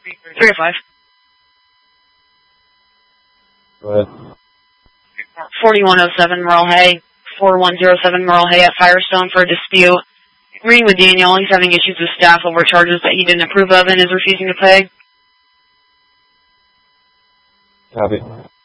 305. Go ahead. 4107 Merle Hay. 4107 Merle Hay at Firestone for a dispute. Meeting with Daniel. He's having issues with staff over charges that he didn't approve of and is refusing to pay. Copy.